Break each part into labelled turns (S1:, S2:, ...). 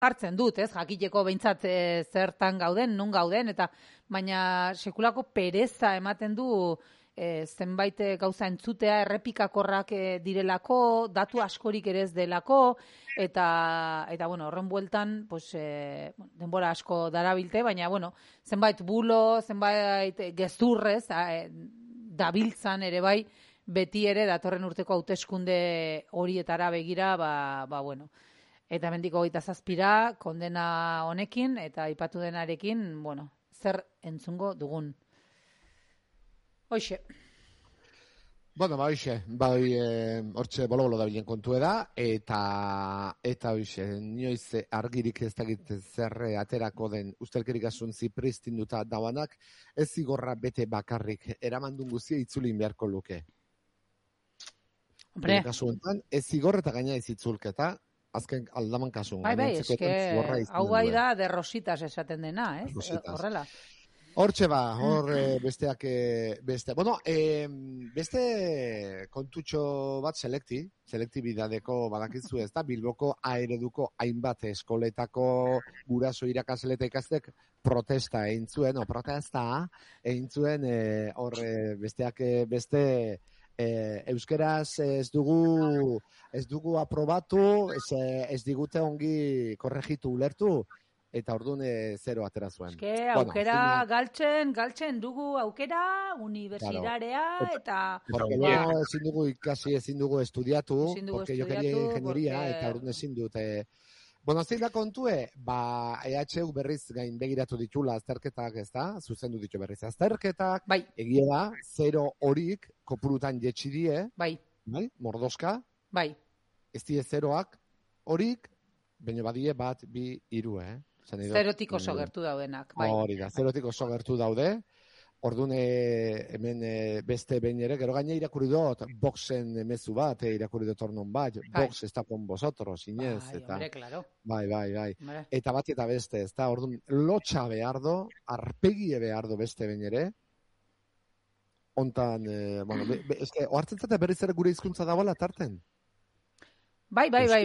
S1: hartzen dut, ez, jakiteko behintzat zertan gauden, nun gauden, eta baina sekulako pereza ematen du zenbait gauza entzutea, errepikakorrak direlako, datu askorik ere ez delako, eta bueno, horren bueltan, pues, denbora asko darabilte, baina, bueno, zenbait bulo, zenbait gezurrez, dabiltzan ere bai, beti ere datorren urteko hauteskunde horietara begira, bueno, eta hemendik 27 kondena honekin eta aipatu denarekin, bueno, zer entzungo dugun. Hoxe.
S2: Bueno, hoxe, hortxe bolo-bolo da bilen kontu da, eta hoxe, nioiz argirik ez dakit zer aterako den ustelkerik asun zipristinduta dauanak, ez zigorra bete bakarrik, eramandun guzia itzulin beharko luke.
S1: Hombre.
S2: Kasu enten, ez zigor eta gaina ez itzulketa, azken aldaman kasun.
S1: Bai, eske, hau bai da de rositas esaten dena, horrela.
S2: Hortxe ba, besteak, bueno, beste kontutxo bat selektibidadeko badakitzu ez da, Bilboko aereduko hainbat eskoletako guraso irakasle eta ikastek protesta egin zuen, besteak beste euskeraz ez dugu aprobatu, ez digute ongi korregitu ulertu, eta orduan zero atera zuen.
S1: Eske, aukera galtzen dugu aukera, unibertsitarea, eta...
S2: Porque ezin dugu ikasi, ezin dugu estudiatu, porque yo quería ingeniería, eta orduan ezin dut. Bueno, zein da kontue, EHU berriz gain begiratu ditula azterketak, ez da? Zuzendu ditu berriz azterketak,
S1: bai.
S2: Egia da, zero horik kopurutan jetxi die,
S1: bai.
S2: Mordoska,
S1: bai.
S2: Ez die zeroak horik, baina badie 1, 2, 3,
S1: Zerotik oso gertu daudenak, bai.
S2: Hori da, zerotik oso gertu daude. Orduan hemen beste behin ere, gero gaina irakurri dut, boxen mezu bat, irakurri dut ornon bat, box ez da con vosotros, inez.
S1: Hombre, claro.
S2: Bai. Eta bat eta beste, ez da, orduan lotxa behardo, arpegie behardo beste behin ere, ontan, eske, ohartzen zate berriz ere gure hizkuntza dagoela tarten?
S1: Bai,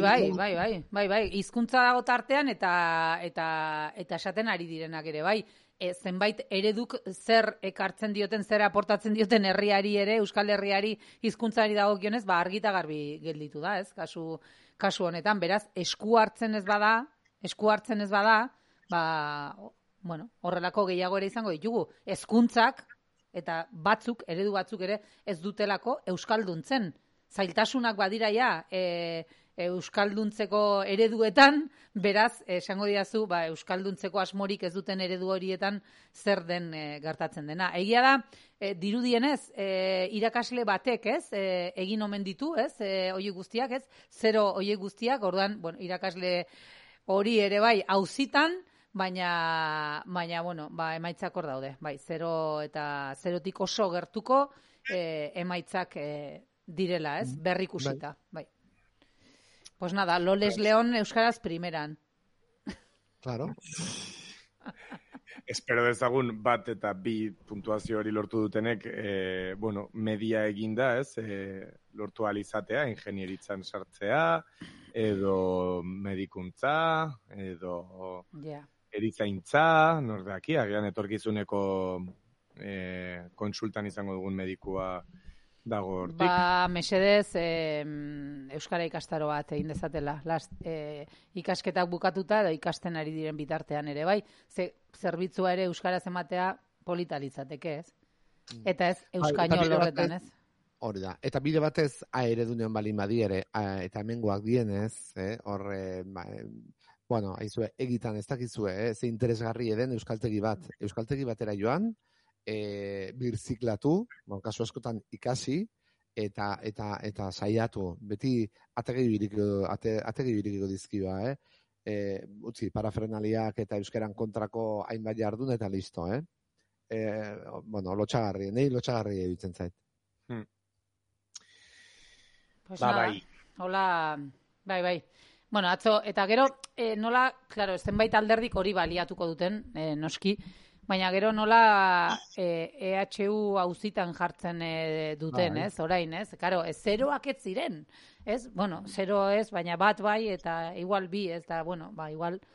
S1: hizkuntza dago tartean eta esaten ari direnak ere, bai. Zenbait ereduk zer ekartzen dioten, zer aportatzen dioten herriari ere, Euskal Herriari hizkuntzari dagokionez, argi eta garbi gelditu da, ez? Kasu honetan, beraz, esku hartzen ez bada, bueno, horrelako gehiago ere izango ditugu. Hezkuntzak eta eredu batzuk ere ez dutelako euskalduntzen. Zailtasunak badira ja, euskalduntzeko ereduetan, beraz, esango diazu, euskalduntzeko asmorik ez duten eredu horietan zer den gertatzen dena. Egia da, dirudienez, irakasle batek, ez, egin omen ditu, ez, horiek guztiak, ez, zero horiek guztiak, orduan, bueno, irakasle hori ere bai, auzitan, baina, bueno, emaitzak hor daude, bai, zero eta zerotik oso gertuko emaitzak direla, ez, berrikusita, bai. Pues nada, Loles León euskaraz primeran.
S2: Claro.
S3: Espero dezagun 1 eta 2 puntuazio hori lortu dutenek, bueno, media eginda, ez, lortu alizatea, ingenieritzan sartzea, edo medikuntza, edo erizaintza, nordaki, agian etorkizuneko konsultan izango dugun medikua dago hortik.
S1: Mesedez, euskara ikastaro bat egin dezatela. Ikasketak bukatuta edo ikasten ari diren bitartean ere, bai. Zerbitzua ere euskaraz ematea polita litzateke, ez? Eta ez euskainol horretan, ez?
S2: Hori da. Eta bide batez eredunean balin badiere, eta hemengoak dienez, bueno, aizue, egitan ez dakizue, ze interesgarri eden euskaltegi batera joan, birziklatu, kasu askotan ikasi, eta saiatu, beti ategi birikiko dizkiba, utzi, parafrenaliak eta euskeran kontrako hainbat jardun eta listo, bueno, lotxagarri editzen zait.
S1: Pues bai. Hola, bai. Bueno, atzo, eta gero, nola, claro, zenbait alderdik hori baliatuko duten, noski, Baina gero nola EHU auzitan jartzen duten, ez? Orain, ez? Karo, zeroak ez ziren, ez? Bueno, zero ez, baina bat bai, eta igual bi, ez da, bueno, igual